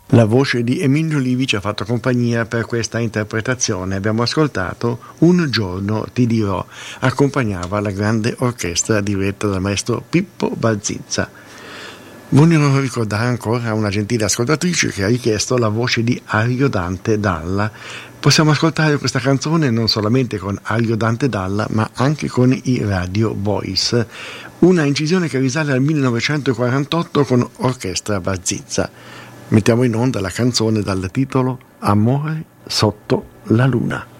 La voce di Emilio Livi ci ha fatto compagnia per questa interpretazione. Abbiamo ascoltato Un giorno ti dirò, accompagnava la grande orchestra diretta dal maestro Pippo Balzizza. Voglio ricordare ancora una gentile ascoltatrice che ha richiesto la voce di Ario Dante Dalla. Possiamo ascoltare questa canzone non solamente con Ario Dante Dalla, ma anche con i Radio Boys. Una incisione che risale al 1948 con orchestra Balzizza. Mettiamo in onda la canzone dal titolo Amore sotto la luna.